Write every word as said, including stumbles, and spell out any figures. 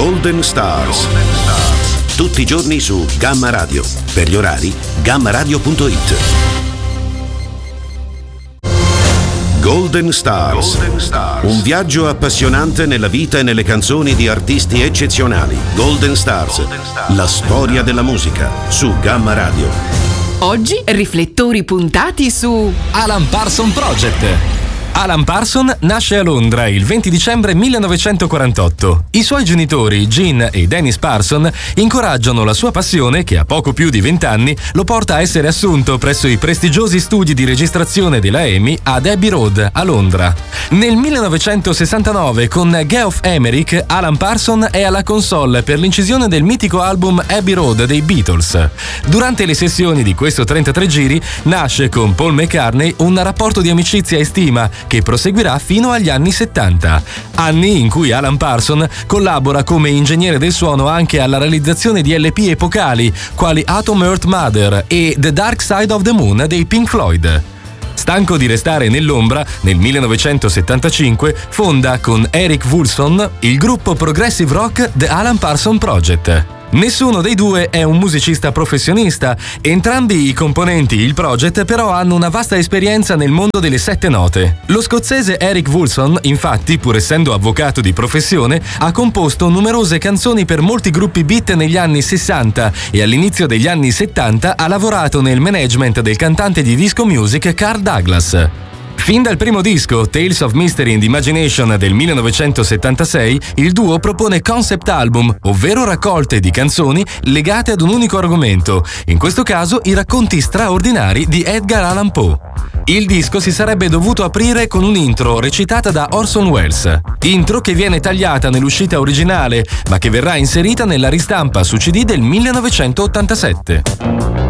Golden Stars. Tutti i giorni su Gamma Radio. Per gli orari, gamma radio punto it. Golden Stars. Golden Stars. Un viaggio appassionante nella vita e nelle canzoni di artisti eccezionali. Golden Stars. Golden Stars. La storia della musica su Gamma Radio. Oggi riflettori puntati su Alan Parsons Project. Alan Parsons nasce a Londra il venti dicembre millenovecentoquarantotto. I suoi genitori, Gene e Dennis Parsons, incoraggiano la sua passione, che a poco più di vent'anni lo porta a essere assunto presso i prestigiosi studi di registrazione della EMI ad Abbey Road, a Londra. Nel millenovecentosessantanove, con Geoff Emerick, Alan Parsons è alla console per l'incisione del mitico album Abbey Road dei Beatles. Durante le sessioni di questo trentatré giri nasce con Paul McCartney un rapporto di amicizia e stima che proseguirà fino agli anni settanta, anni in cui Alan Parsons collabora come ingegnere del suono anche alla realizzazione di L P epocali quali Atom Earth Mother e The Dark Side of the Moon dei Pink Floyd. Stanco di restare nell'ombra, nel millenovecentosettantacinque fonda con Eric Woolfson il gruppo progressive rock The Alan Parsons Project. Nessuno dei due è un musicista professionista, entrambi i componenti il project però hanno una vasta esperienza nel mondo delle sette note. Lo scozzese Eric Woolfson, infatti, pur essendo avvocato di professione, ha composto numerose canzoni per molti gruppi beat negli anni sessanta e all'inizio degli anni settanta ha lavorato nel management del cantante di disco music Carl Douglas. Fin dal primo disco, Tales of Mystery and Imagination del millenovecentosettantasei, il duo propone concept album, ovvero raccolte di canzoni legate ad un unico argomento, in questo caso i racconti straordinari di Edgar Allan Poe. Il disco si sarebbe dovuto aprire con un'intro recitata da Orson Welles, intro che viene tagliata nell'uscita originale, ma che verrà inserita nella ristampa su C D del millenovecentottantasette.